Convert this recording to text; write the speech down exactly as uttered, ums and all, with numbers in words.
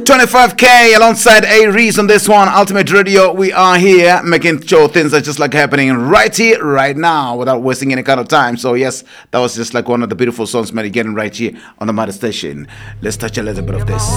twenty-five K alongside A-Reese on this one. Ultimate Radio. We are here making sure things are just like happening right here, right now, without wasting any kind of time. So yes, that was just like one of the beautiful songs, man, getting right here on the Mother Station. Let's touch a little bit of this.